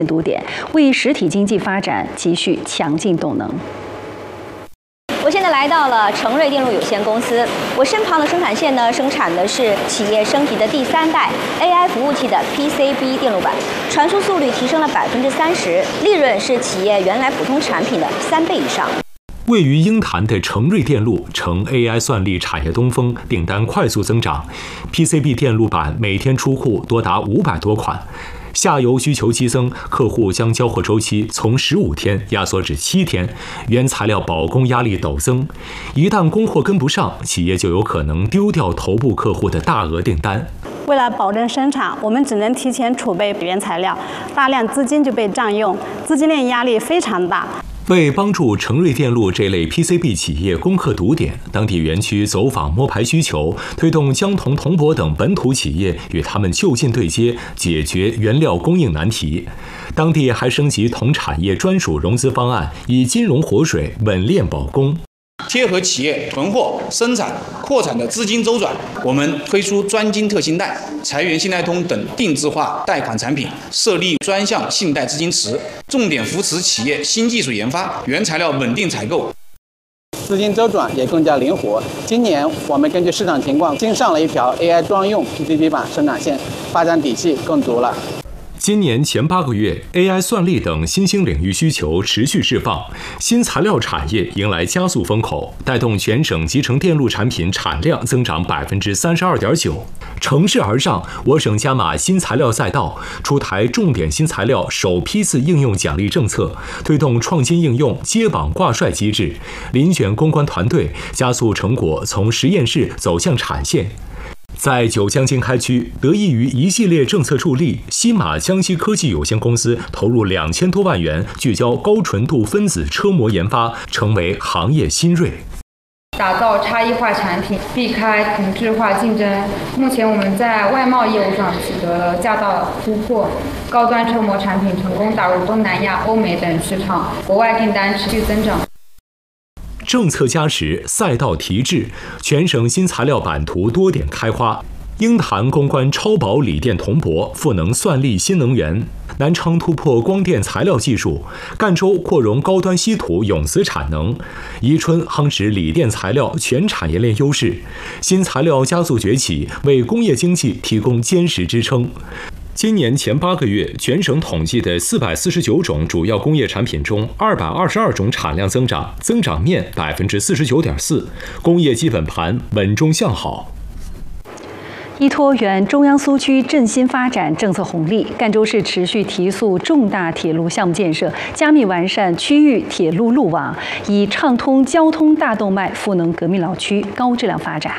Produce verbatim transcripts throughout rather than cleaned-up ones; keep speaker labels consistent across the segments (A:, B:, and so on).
A: 堵点，为实体经济发展积蓄强劲动能。
B: 我现在来到了成瑞电路有限公司，我身旁的生产线呢，生产的是企业升级的第三代 A I 服务器的 P C B 电路板，传输速率提升了百分之三十，利润是企业原来普通产品的三倍以上。
C: 位于鹰潭的成瑞电路成 A I 算力产业东风，订单快速增长 ，P C B 电路板每天出库多达五百多款。下游需求激增，客户将交货周期从十五天压缩至七天，原材料保供压力陡增。一旦供货跟不上，企业就有可能丢掉头部客户的大额订单。
D: 为了保证生产，我们只能提前储备原材料，大量资金就被占用，资金链压力非常大。
C: 为帮助成瑞电路这类 P C B 企业攻克堵点，当地园区走访摸排需求，推动江铜、铜箔等本土企业与他们就近对接，解决原料供应难题。当地还升级铜产业专属融资方案，以金融活水稳链保供。
E: 贴合企业囤货、生产、扩产的资金周转，我们推出专金特信贷、财源信贷通等定制化贷款产品，设立专项信贷资金池，重点扶持企业新技术研发、原材料稳定采购。
F: 资金周转也更加灵活。今年我们根据市场情况新上了一条 A I 专用 P C B 板生产线，发展底气更足了。
C: 今年前八个月 ，A I 算力等新兴领域需求持续释放，新材料产业迎来加速风口，带动全省集成电路产品产量增长百分之三十二点九。乘势而上，我省加码新材料赛道，出台重点新材料首批次应用奖励政策，推动创新应用接榜挂帅机制，遴选攻关团队，加速成果从实验室走向产线。在九江经开区，得益于一系列政策助力，西马江西科技有限公司投入两千多万元，聚焦高纯度分子车模研发，成为行业新锐。
G: 打造差异化产品，避开同质化竞争。目前我们在外贸业务上取得了较大的突破，高端车模产品成功打入东南亚、欧美等市场，国外订单持续增长。
C: 政策加持，赛道提质，全省新材料版图多点开花。鹰潭攻关超薄锂电铜箔，赋能算力新能源；南昌突破光电材料技术；赣州扩容高端稀土永磁产能；宜春夯实锂电材料全产业链优势。新材料加速崛起，为工业经济提供坚实支撑。今年前八个月，全省统计的四百四十九种主要工业产品中，二百二十二种产量增长，增长面百分之四十九点四，工业基本盘稳中向好。
A: 依托原中央苏区振兴发展政策红利，赣州市持续提速重大铁路项目建设，加密完善区域铁路路网，以畅通交通大动脉，赋能革命老区高质量发展。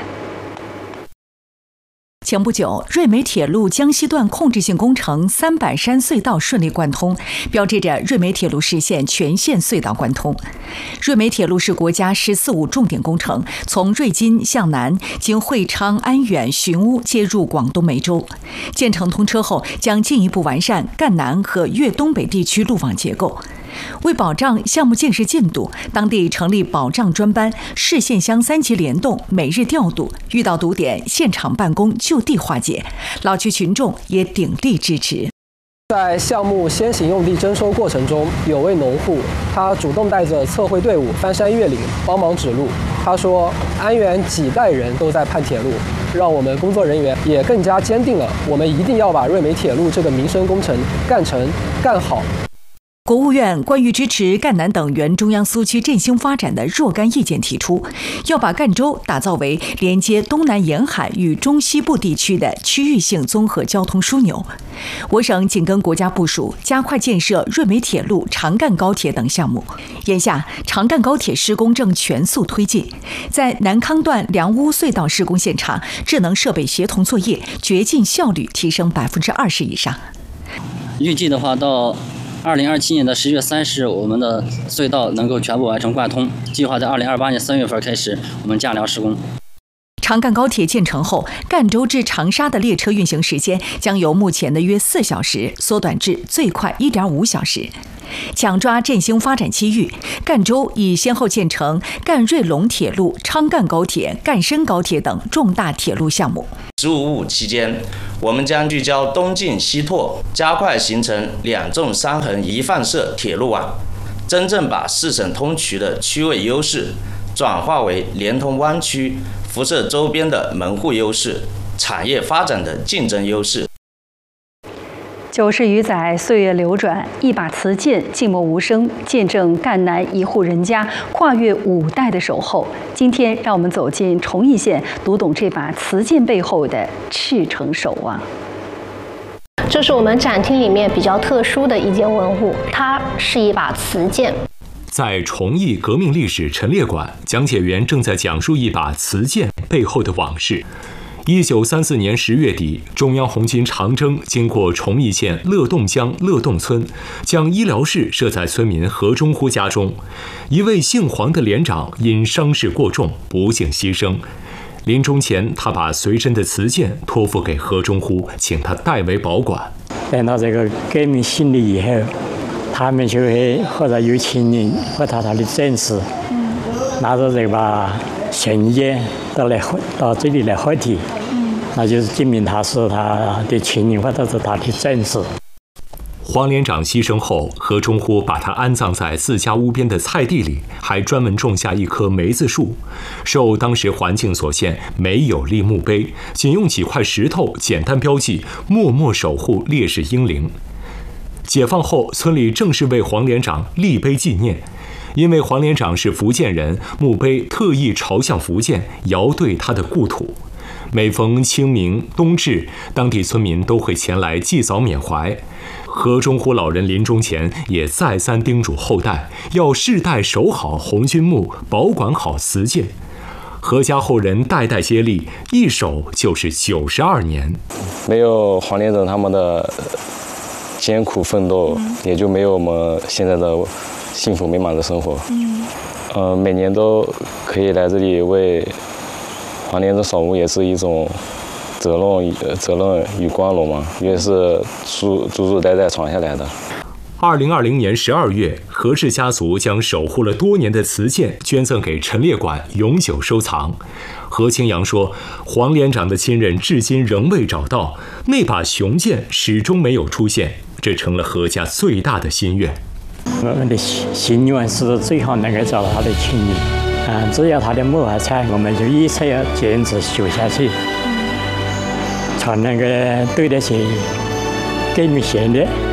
H: 前不久，瑞美铁路江西段控制性工程三板山隧道顺利贯通，标志着瑞美铁路实现全线隧道贯通。瑞美铁路是国家“十四五”重点工程，从瑞金向南，经会昌、安远、寻乌，接入广东梅州。建成通车后，将进一步完善赣南和粤东北地区路网结构。为保障项目建设进度，当地成立保障专班，市县乡三级联动，每日调度，遇到堵点现场办公，就地化解。老区群众也鼎力支持。
I: 在项目先行用地征收过程中，有位农户，他主动带着测绘队伍翻山越岭，帮忙指路。他说：“安源几代人都在盼铁路，让我们工作人员也更加坚定了，我们一定要把瑞美铁路这个民生工程干成、干好。”
H: 国务院关于支持赣南等原中央苏区振兴发展的若干意见提出，要把赣州打造为连接东南沿海与中西部地区的区域性综合交通枢纽。我省紧跟国家部署，加快建设瑞美铁路、长赣高铁等项目。眼下，长赣高铁施工正全速推进，在南康段梁屋隧道施工现场，智能设备协同作业，掘进效率提升百分之二十以上。
J: 预计的话，到二零二七年的十月三十日，我们的隧道能够全部完成贯通。计划在二零二八年三月份开始，我们架梁施工。
H: 长赣高铁建成后，赣州至长沙的列车运行时间将由目前的约四小时缩短至最快一点五小时。 抢抓振兴发展机遇，赣州已先后建成赣瑞龙铁路、昌赣高铁、赣深高铁等重大铁路项目。
K: 十五五期间，我们将聚焦东进西拓，加快形成两纵三横一放射铁路网，真正把四省通衢的区位优势转化为连通湾区、辐射周边的门户优势、产业发展的竞争优势。
A: 九十余载，岁月流转，一把瓷剑静默无声，见证赣南一户人家跨越五代的守候。今天，让我们走进崇义县，读懂这把瓷剑背后的赤诚守望。
L: 这是我们展厅里面比较特殊的一件文物，它是一把瓷剑。
C: 在崇义革命历史陈列馆，讲解员正在讲述一把瓷剑背后的往事。一九三四年十月底，中央红军长征经过崇义县乐洞江乐洞村，将医疗室设在村民何中呼家中。一位姓黄的连长因伤势过重，不幸牺牲。临终前，他把随身的瓷剑托付给何中呼，请他代为保管。
M: 等到这个革命胜利以后，他们就会或者有亲人或者他的战士，拿着这把神剑到来到这里来合体，那就是证明他是他的亲人或者是他的战士。
C: 黄连长牺牲后，何中呼把他安葬在自家屋边的菜地里，还专门种下一棵梅子树。受当时环境所限，没有立墓碑，仅用几块石头简单标记，默默守护烈士英灵。解放后，村里正式为黄连长立碑纪念。因为黄连长是福建人，墓碑特意朝向福建，遥对他的故土。每逢清明、冬至，当地村民都会前来祭扫缅怀。何中呼老人临终前也再三叮嘱后代，要世代守好红军墓，保管好瓷剑。何家后人代代接力，一守就是九十二年。
N: 没有黄连长他们的艰苦奋斗，也就没有我们现在的幸福美满的生活。嗯，呃，每年都可以来这里为黄连长扫墓，也是一种责任、责任与光荣嘛，因为是祖祖祖代代传下来的。
C: 二零二零年十二月，何氏家族将守护了多年的瓷剑捐赠给陈列馆，永久收藏。何清扬说，黄连长的亲人至今仍未找到那把雄剑，始终没有出现，这成了何家最大的心愿。
M: 我们的心愿是最好能够找到他的亲人，嗯，只要他的墓还在，我们就一直要坚持修下去，才能够对得起革命先烈。